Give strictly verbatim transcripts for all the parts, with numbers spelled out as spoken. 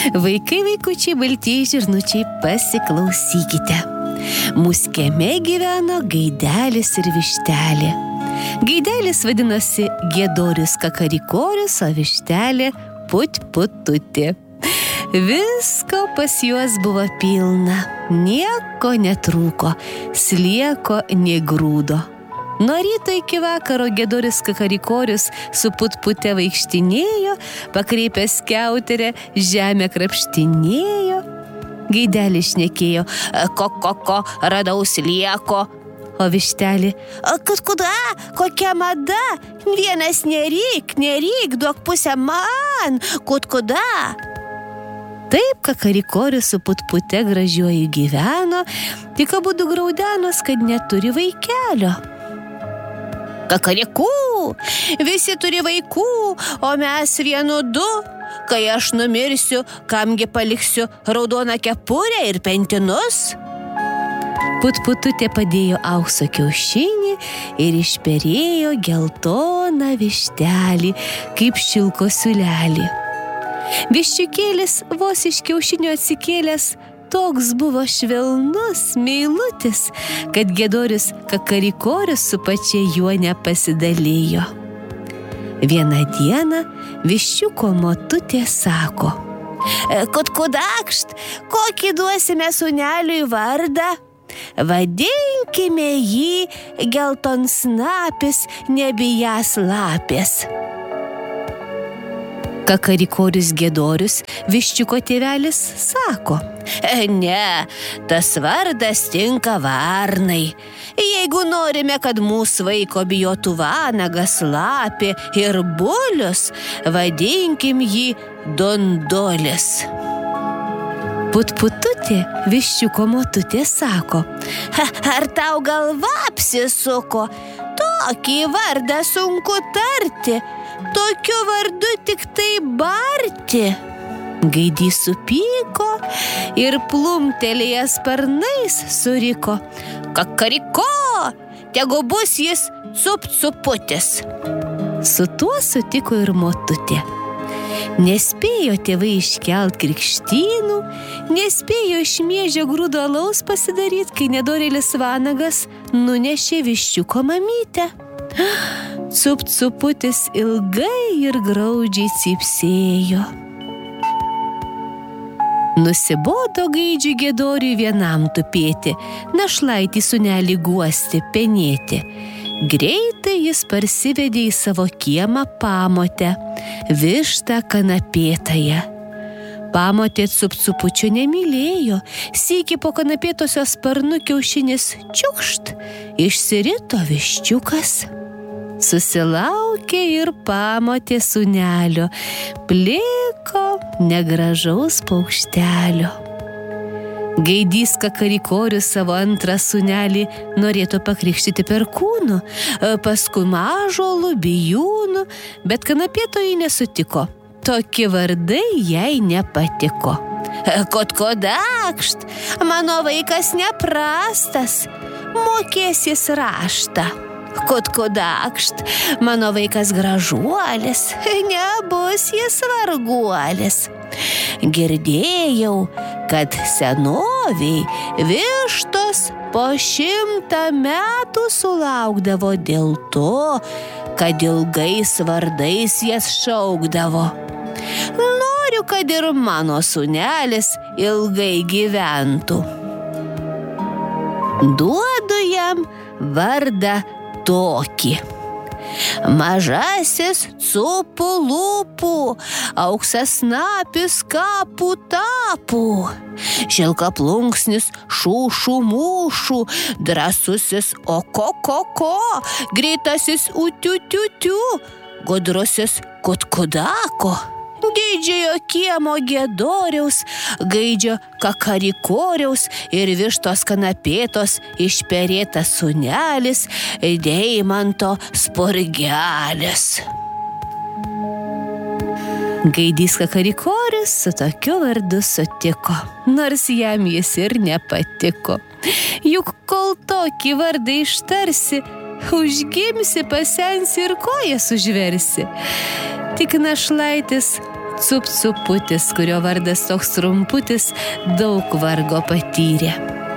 Vaikai, vaikučiai, baltieji žirnučiai, pasiklausykite. Mūsų kieme gyveno Gaidelis ir Vištelė. Gaidelis vadinosi Giedorius Kakarikorius, o Vištelė Put-Pututė. Visko pas juos buvo pilna, nieko netrūko, slieko nė grūdo. Nuo ryto iki vakaro Giedorius Kakarikorius su Put-Pute vaikštinėjo, pakreipęs skiauterę, žemę krapštinėjo. Gaidelis šnekėjo: ko-ko-ko, radau slieko. O Vištelė: kut-kuda, kokia mada, vienas neryk, neryk, duok pusę man, kut-kuda. Taip Kakarikorius su Put-Pute gražiuoju gyveno, tik abudu graudenos, kad neturi vaikelio. Kakarikų, visi turi vaikų, o mes vienu du. Kai aš numirsiu, kamgi paliksiu raudoną kepurę ir pentinus? Put-Pututė padėjo aukso kiaušinį ir išperėjo geltoną vištelį, kaip šilko siūlelį. Viščiukėlis vos iš kiaušinio atsikėlęs toks buvo švelnus, meilutis, kad Giedorius Kakarikorius su pačia juo nepasidalijo. Vieną dieną viščiuko motutė sako: kut-kudakšt, kokį duosime sūneliui vardą? Vadinkime jį geltonsnapis, nebijęs lapės. Kakarikorius Giedorius, viščiuko tėvelis, sako: ne, tas vardas tinka varnai. Jeigu norime, kad mūsų vaiko bijotų vanagas, lapė ir bulius, vadinkim jį Dondolis. Put-Pututė, viščiuko motutė, sako: ar tau galva apsisuko? Tokį vardą sunku tarti, tokiu vardu tik tai barti. Gaidys supyko ir plumtelėjęs sparnais suriko: Kakariko, tegu bus jis Cup-Cuputis. Su tuo sutiko ir motutė. Nespėjo tėvai iškelt krikštynų, nespėjo iš miežio grūdo alaus pasidaryt, kai nedorėlis vanagas nunešė viščiuko mamytę. Cup-Cuputis ilgai ir graudžiai cypsėjo. Nusibodo gaidžiui Giedoriui vienam tupėti, našlaitį sūnelį guosti, penėti. Greitai jis parsivedė į savo kiemą pamotę, vištą kanapėtąją. Pamotė Cup-Cupučio nemylėjo, sykį po kanapėtosios sparnu kiaušinis čiukšt, išsirito viščiukas. Susilaukė ir pamotė sūnelio, pliko negražaus paukštelio. Gaidys Kakarikorius savo antrą sūnelį norėtų pakrikštyti Perkūnu, paskui Mažuolu, Bijūnu, bet kanapėtojai nesutiko. Tokie vardai jai nepatiko. Kut-kudakšt, mano vaikas neprastas, mokės jis raštą. Kut-kudakšt, mano vaikas gražuolis, nebus jis varguolis. Girdėjau, kad senoviai vištos po šimtą metų sulaukdavo dėl to, kad ilgais vardais jas šaukdavo. Noriu, kad ir mano sūnelis ilgai gyventų. Duodu jam vardą tokį: Mažasis Cupų lūpų, auksasnapis kapų tapų, šilkaplunksnis šūšų mūšų, drąsusis oko-koko, greitasis utiutiutiu, gudrusis Kut-Kudako, didžiojo kiemo Giedoriaus, gaidžio Kakarikoriaus ir vištos kanapėtos išperėtas sūnelis Deimanto Spurgelis. Gaidys Kakarikorius su tokiu vardu sutiko, nors jam jis ir nepatiko. Juk kol tokį vardą ištarsi, užgimsi, pasensi ir kojas užversi. Tik našlaitis Cup-cuputis, kurio vardas toks trumputis, daug vargo patyrė.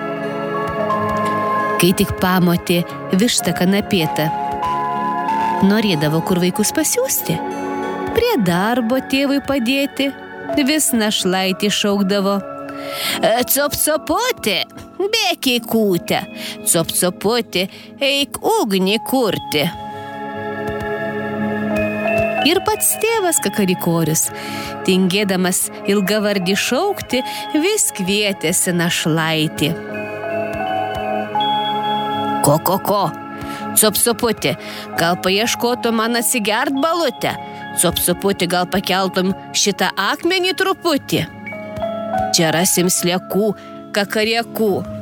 Kai tik pamotė vištą kanapėtą, norėdavo kur vaikus pasiųsti, prie darbo tėvui padėti, vis našlaitį šaukdavo: Cop-coputė, bėk į kūtę, cop-coputė, eik ugnį kurti. Ir pats tėvas Kakarikorius, tingėdamas ilgavardį šaukti, vis kvietėsi našlaitį. Ko, ko, ko, cop-coputė, gal paieškotum man atsigert balutę? Cop-coputė, gal pakeltum šitą akmenį truputį? Čia rasim sliekų, kakariekų.